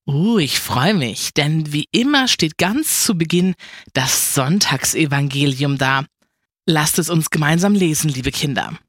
Ich freue mich, denn wie immer steht ganz zu Beginn das Sonntagsevangelium da. Lasst es uns gemeinsam lesen, liebe Kinder.